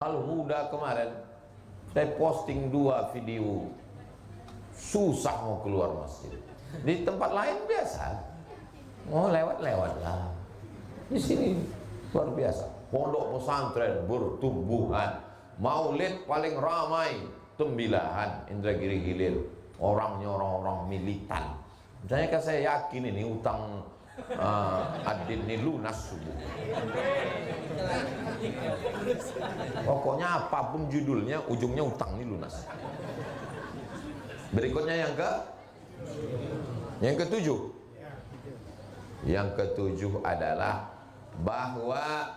Al Huda kemarin saya posting 2 video, susah mau keluar masjid. Di tempat lain biasa, mau lewat-lewat lah. Di sini luar biasa. Pondok pesantren bertumbuhan, maulid paling ramai Tembilahan, Indragiri Hilir. Orangnya orang-orang militan. Misalnya kan saya yakin ini utang Adin ini lunas subuh. Pokoknya apapun judulnya, ujungnya utang ini lunas. Berikutnya yang ketujuh. Yang ketujuh adalah bahwa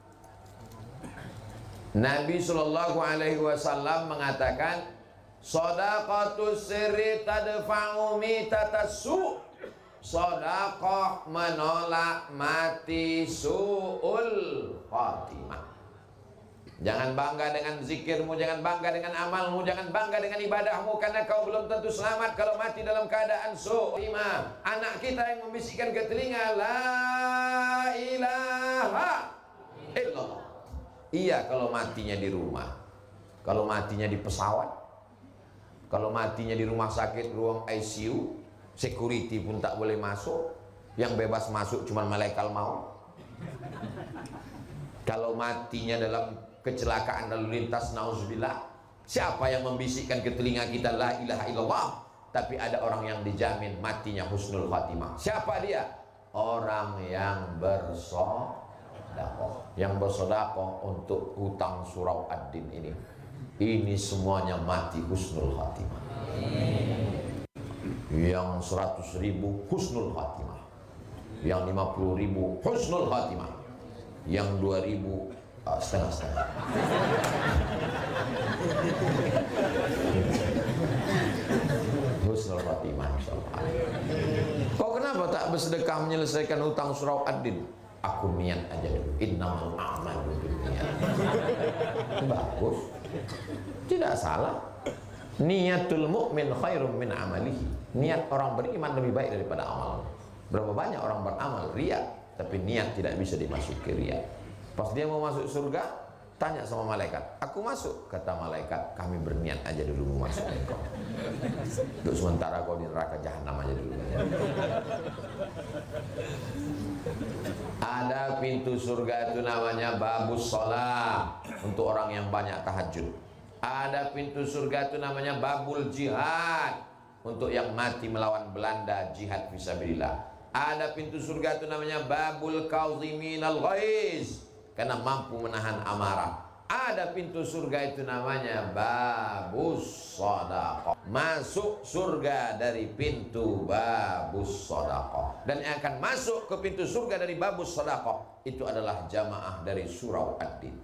Nabi Shallallahu Alaihi Wasallam mengatakan, shadaqatus sirri tadfa'u mitatassu. Sedekah menolak mati su'ul khatimah. Jangan bangga dengan zikirmu, jangan bangga dengan amalmu, jangan bangga dengan ibadahmu, karena kau belum tentu selamat kalau mati dalam keadaan su'ul khatimah. Anak kita yang membisikkan ke telinga, la ilaha illallah. Iya kalau matinya di rumah, kalau matinya di pesawat, kalau matinya di rumah sakit, ruang ICU, security pun tak boleh masuk, yang bebas masuk cuma malaikat maut. Kalau matinya dalam kecelakaan lalu lintas, nauzubillah, siapa yang membisikkan ke telinga kita la ilaha illallah, tapi ada orang yang dijamin matinya husnul khatimah. Siapa dia? Orang yang bersedekah, yang bersedekah untuk hutang surau ad-din ini. Ini semuanya mati husnul khatimah. Yang 100.000 husnul khatimah, yang 50.000 husnul khatimah, yang 2.000 setengah-setengah. Husnul khatimah insyaallah. Kok kenapa tak bersedekah menyelesaikan hutang surau ad-din? Aku niat aja dulu. Innamal a'malu binniyat. Bagus, tidak salah. Niatul mu'min khairum min amalihi. Niat orang beriman lebih baik daripada amal. Berapa banyak orang beramal riya, tapi niat tidak bisa dimasuki riya. Pas dia mau masuk surga, tanya sama malaikat, aku masuk? Kata malaikat, kami berniat aja dulu mau masuk engkau. Untuk sementara kau di neraka jahanam aja dulu. Ada pintu surga itu namanya babus shalah, untuk orang yang banyak tahajud. Ada pintu surga itu namanya babul jihad, untuk yang mati melawan Belanda, jihad fisabilillah. Ada pintu surga itu namanya babul kaziminal ghaiz, karena mampu menahan amarah. Ada pintu surga itu namanya babus shadaqah, masuk surga dari pintu babus shadaqah. Dan yang akan masuk ke pintu surga dari babus shadaqah itu adalah jamaah dari surau ad-din.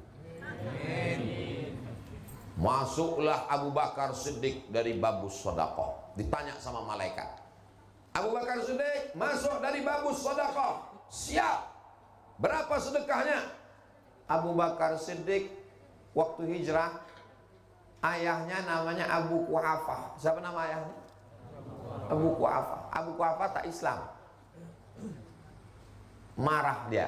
Masuklah Abu Bakar Siddiq dari babus shadaqah. Ditanya sama malaikat, Abu Bakar Siddiq masuk dari babus shadaqah, siap. Berapa sedekahnya? Abu Bakar Siddiq waktu hijrah, ayahnya namanya Abu Quhafah. Siapa nama ayahnya? Abu Quhafah. Abu Quhafah tak Islam, marah dia.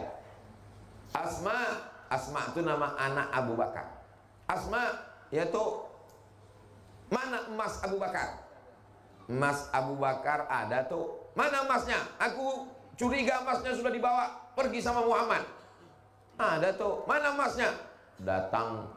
Asma itu nama anak Abu Bakar. Asma, yaitu mana emas Abu Bakar? Emas Abu Bakar ada tuh. Mana emasnya? Aku curiga emasnya sudah dibawa pergi sama Muhammad. Ada tuh. Mana emasnya? Datang.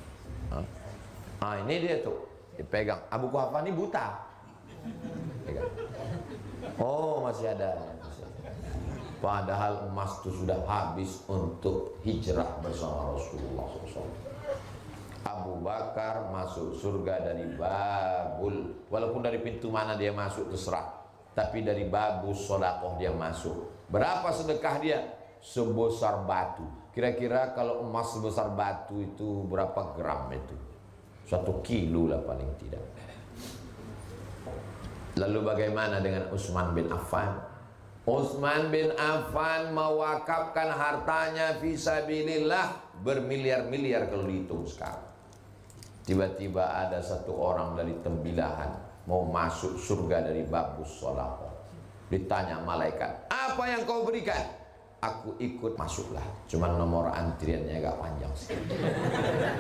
Ini dia tuh, dipegang. Abu Quhafah ini buta. Pegang. Oh masih ada. Padahal emas itu sudah habis untuk hijrah bersama Rasulullah SAW. Abu Bakar masuk surga dari babul, walaupun dari pintu mana dia masuk terserah, tapi dari babus shadaqah dia masuk. Berapa sedekah dia? Sebesar batu. Kira-kira kalau emas sebesar batu itu berapa gram itu? 1 kilo lah paling tidak. Lalu bagaimana dengan Utsman bin Affan? Utsman bin Affan mewakafkan hartanya fisabilillah bermiliar-miliar kalau dihitung sekarang. Tiba-tiba ada satu orang dari Tembilahan mau masuk surga dari babus shadaqah. Ditanya malaikat, apa yang kau berikan? Aku ikut, masuklah. Cuman nomor antriannya agak panjang sekali.